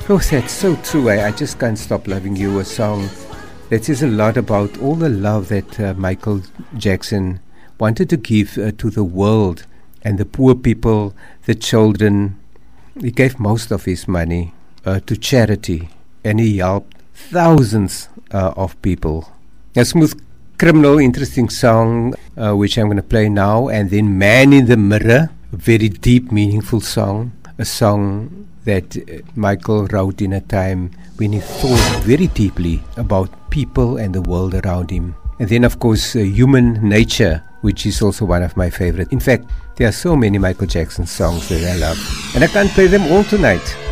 Oh, that's so true. I just can't stop loving you. A song that says a lot about all the love that Michael Jackson wanted to give to the world and the poor people, the children. He gave most of his money to charity, and he helped thousands of people. A Smooth Criminal, interesting song, which I'm going to play now, and then Man in the Mirror, a very deep, meaningful song, a song that Michael wrote in a time when he thought very deeply about people and the world around him. And then, of course, Human Nature, which is also one of my favorite. In fact, there are so many Michael Jackson songs that I love, and I can't play them all tonight.